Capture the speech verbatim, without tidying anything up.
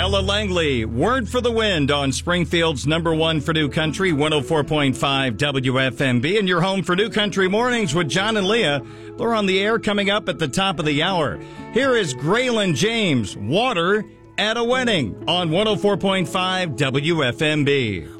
Ella Langley, Word for the Wind on Springfield's number one for New Country, one oh four point five W F M B, and your home for New Country Mornings with John and Leah. We're on the air coming up at the top of the hour. Here is Graylin James, Water at a Wedding on one oh four point five W F M B.